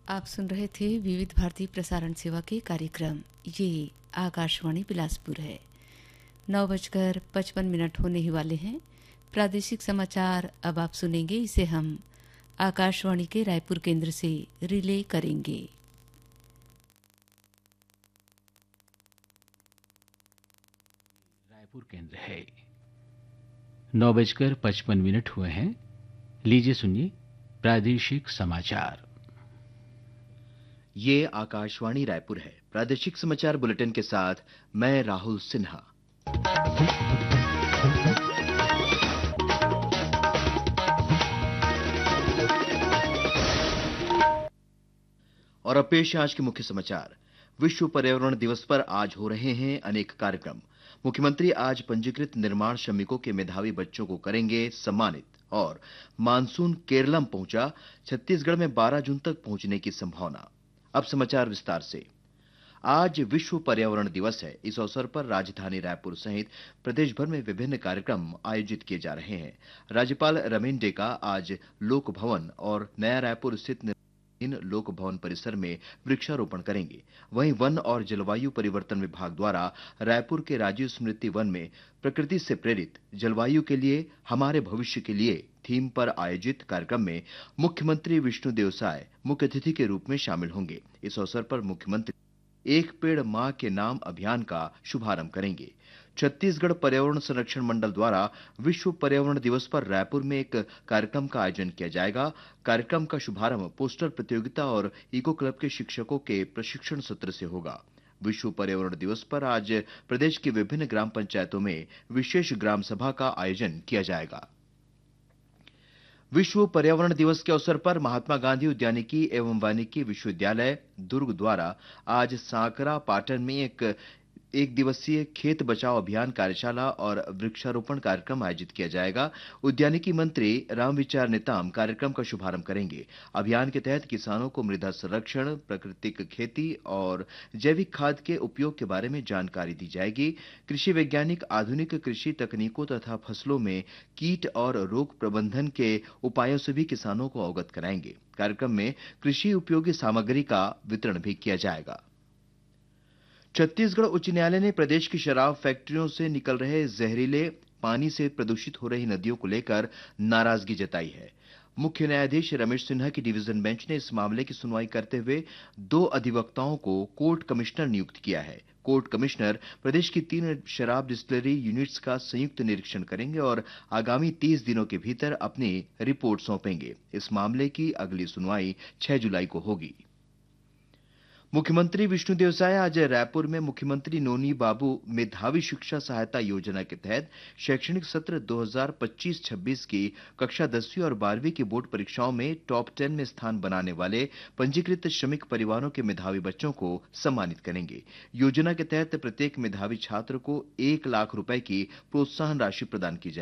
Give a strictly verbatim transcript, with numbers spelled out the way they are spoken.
आप सुन रहे थे विविध भारती प्रसारण सेवा के कार्यक्रम। ये आकाशवाणी बिलासपुर है। नौ बजकर पचपन मिनट होने ही वाले हैं। प्रादेशिक समाचार अब आप सुनेंगे, इसे हम आकाशवाणी के रायपुर केंद्र से रिले करेंगे। रायपुर केंद्र है। नौ बजकर पचपन मिनट हुए हैं। लीजिए सुनिए प्रादेशिक समाचार। ये आकाशवाणी रायपुर है। प्रादेशिक समाचार बुलेटिन के साथ मैं राहुल सिन्हा। और अब पेश है आज के मुख्य समाचार। विश्व पर्यावरण दिवस पर आज हो रहे हैं अनेक कार्यक्रम। मुख्यमंत्री आज पंजीकृत निर्माण श्रमिकों के मेधावी बच्चों को करेंगे सम्मानित। और मानसून केरलम पहुंचा, छत्तीसगढ़ में बारह जून तक पहुंचने की संभावना। अब समाचार विस्तार से। आज विश्व पर्यावरण दिवस है। इस अवसर पर राजधानी रायपुर सहित प्रदेश भर में विभिन्न कार्यक्रम आयोजित किए जा रहे हैं। राज्यपाल रमेन डेका आज लोक भवन और नया रायपुर स्थित इन लोक भवन परिसर में वृक्षारोपण करेंगे। वहीं वन और जलवायु परिवर्तन विभाग द्वारा रायपुर के राजीव स्मृति वन में प्रकृति से प्रेरित जलवायु के लिए हमारे भविष्य के लिए थीम पर आयोजित कार्यक्रम में मुख्यमंत्री विष्णुदेव साय मुख्य अतिथि के रूप में शामिल होंगे। इस अवसर पर मुख्यमंत्री एक पेड़ मां के नाम अभियान का शुभारंभ करेंगे। छत्तीसगढ़ पर्यावरण संरक्षण मंडल द्वारा विश्व पर्यावरण दिवस पर रायपुर में एक कार्यक्रम का आयोजन किया जाएगा। कार्यक्रम का शुभारंभ पोस्टर प्रतियोगिता और इको क्लब के शिक्षकों के प्रशिक्षण सत्र से होगा। विश्व पर्यावरण दिवस पर आज प्रदेश की विभिन्न ग्राम पंचायतों में विशेष ग्राम सभा का आयोजन किया जाएगा। विश्व पर्यावरण दिवस के अवसर पर महात्मा गांधी उद्यानिकी एवं वानिकी विश्वविद्यालय दुर्ग द्वारा आज सांकरा पाटन में एक एक दिवसीय खेत बचाओ अभियान कार्यशाला और वृक्षारोपण कार्यक्रम आयोजित किया जाएगा। उद्यानिकी मंत्री रामविचार नेताम कार्यक्रम का शुभारंभ करेंगे। अभियान के तहत किसानों को मृदा संरक्षण, प्राकृतिक खेती और जैविक खाद के उपयोग के बारे में जानकारी दी जाएगी। कृषि वैज्ञानिक आधुनिक कृषि तकनीकों तथा फसलों में कीट और रोग प्रबंधन के उपायों से भी किसानों को अवगत कराएंगे। कार्यक्रम में कृषि उपयोगी सामग्री का वितरण भी किया जाएगा। छत्तीसगढ़ उच्च न्यायालय ने प्रदेश की शराब फैक्ट्रियों से निकल रहे जहरीले पानी से प्रदूषित हो रही नदियों को लेकर नाराजगी जताई है। मुख्य न्यायाधीश रमेश सिन्हा की डिवीजन बेंच ने इस मामले की सुनवाई करते हुए दो अधिवक्ताओं को कोर्ट कमिश्नर नियुक्त किया है। कोर्ट कमिश्नर प्रदेश की तीन शराब डिस्टिलरी यूनिट्स का संयुक्त निरीक्षण करेंगे और आगामी तीस दिनों के भीतर अपनी रिपोर्ट सौंपेंगे। इस मामले की अगली सुनवाई छह जुलाई को होगी। मुख्यमंत्री विष्णुदेव साय आज रायपुर में मुख्यमंत्री नोनी बाबू मेधावी शिक्षा सहायता योजना के तहत शैक्षणिक सत्र दो हज़ार पच्चीस छब्बीस की कक्षा दसवीं और बारहवीं की बोर्ड परीक्षाओं में टॉप टेन में स्थान बनाने वाले पंजीकृत श्रमिक परिवारों के मेधावी बच्चों को सम्मानित करेंगे। योजना के तहत प्रत्येक मेधावी छात्र को एक लाख रुपए की प्रोत्साहन राशि प्रदान की जाएगी।